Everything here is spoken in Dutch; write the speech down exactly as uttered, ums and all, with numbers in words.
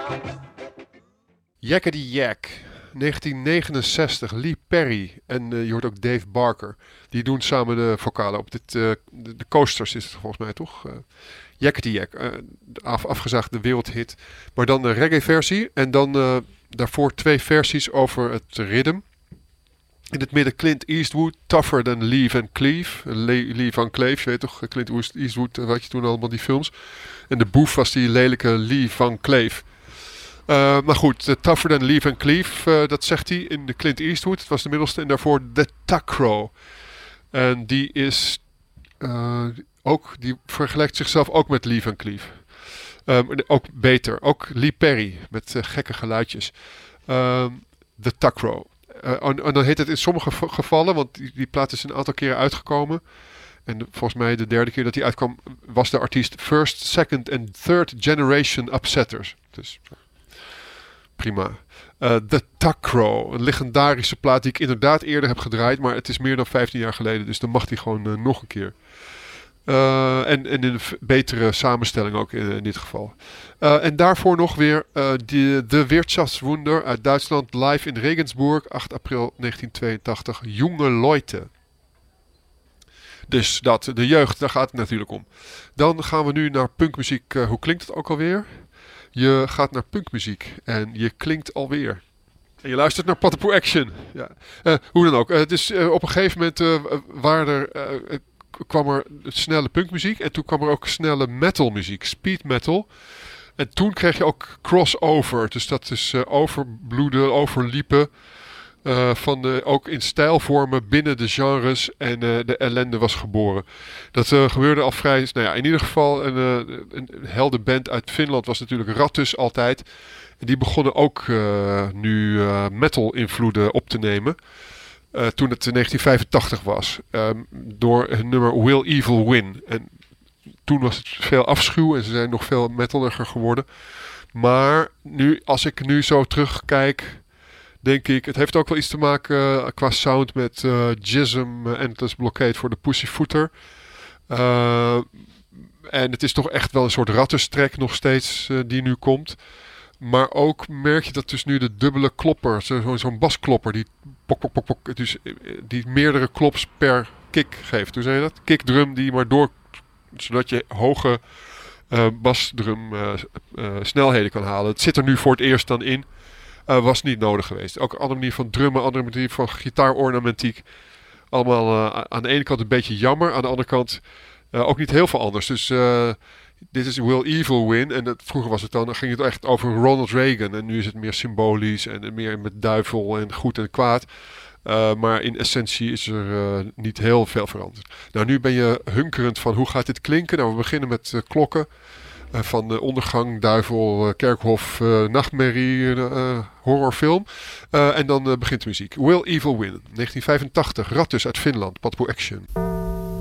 Yakety Yak, negentien negenenzestig, Lee Perry en uh, je hoort ook Dave Barker. Die doen samen de vocalen op dit, uh, de, de Coasters is het volgens mij toch? Uh, Yakety Yak, uh, af, afgezaagd de wereldhit. Maar dan een reggae versie en dan uh, daarvoor twee versies over het rhythm. In het midden Clint Eastwood, Tougher Than Lee Van Cleef. Lee, Lee Van Cleef, je weet toch, Clint Eastwood, wat je toen allemaal die films. En de boef was die lelijke Lee Van Cleef. Uh, maar goed, uh, Tougher Than Lee Van Cleef, uh, dat zegt hij in de Clint Eastwood. Het was de middelste en daarvoor The Tuckrow. En die is uh, ook, die vergelijkt zichzelf ook met Lee Van Cleef. Um, ook beter, ook Lee Perry met uh, gekke geluidjes. Um, The Tuckrow. Uh, en, en dan heet het in sommige gevallen, want die, die plaat is een aantal keren uitgekomen. En de, volgens mij de derde keer dat die uitkwam was de artiest First, Second en Third Generation Upsetters. Dus prima. Uh, The Tuckrow, een legendarische plaat die ik inderdaad eerder heb gedraaid, maar het is meer dan vijftien jaar geleden, dus dan mag die gewoon uh, nog een keer. Uh, en, en in een v- betere samenstelling ook in, in dit geval. Uh, en daarvoor nog weer uh, de, de Wirtschaftswunder uit Duitsland live in Regensburg, acht april negentien tweeëntachtig, Junge Leute. Dus dat, de jeugd, daar gaat het natuurlijk om. Dan gaan we nu naar punkmuziek. Uh, hoe klinkt het ook alweer? Je gaat naar punkmuziek en je klinkt alweer. En je luistert naar Patapoo Action. Ja. Uh, hoe dan ook. Uh, het is uh, op een gegeven moment uh, waar er... Uh, kwam er snelle punkmuziek en toen kwam er ook snelle metalmuziek, speed metal. En toen kreeg je ook crossover, dus dat is uh, overbloeden, overliepen uh, van de, ook in stijlvormen binnen de genres en uh, de ellende was geboren. Dat uh, gebeurde al vrij, nou ja, in ieder geval een, uh, een heldenband uit Finland was natuurlijk Rattus altijd. En die begonnen ook uh, nu uh, metal invloeden op te nemen. Uh, toen het in negentien vijfentachtig was. Um, door het nummer Will Evil Win. En toen was het veel afschuw. En ze zijn nog veel metaliger geworden. Maar nu, als ik nu zo terugkijk. Denk ik, het heeft ook wel iets te maken uh, qua sound met uh, Jism, uh, Endless Blockade voor de Pussyfooter. Uh, en het is toch echt wel een soort rattenstrek nog steeds uh, die nu komt. Maar ook merk je dat dus nu de dubbele klopper, zo, zo'n basklopper, die pok, pok, pok, pok, dus die meerdere klops per kick geeft. Hoe zei je dat? Kickdrum die maar door, zodat je hoge uh, basdrum uh, uh, snelheden kan halen. Het zit er nu voor het eerst dan in. Uh, was niet nodig geweest. Ook een andere manier van drummen, andere manier van gitaarornamentiek. Allemaal uh, aan de ene kant een beetje jammer, aan de andere kant uh, ook niet heel veel anders. Dus... Uh, Dit is Will Evil Win. En dat, vroeger was het dan, dan ging het echt over Ronald Reagan. En nu is het meer symbolisch en meer met duivel en goed en kwaad. Uh, maar in essentie is er uh, niet heel veel veranderd. Nou, nu ben je hunkerend van hoe gaat dit klinken? Nou, we beginnen met uh, klokken. Uh, van de ondergang, duivel, uh, kerkhof, uh, nachtmerrie, uh, horrorfilm. Uh, en dan uh, begint de muziek. Will Evil Win, negentien vijfentachtig. Rattus uit Finland, Patapoo Action.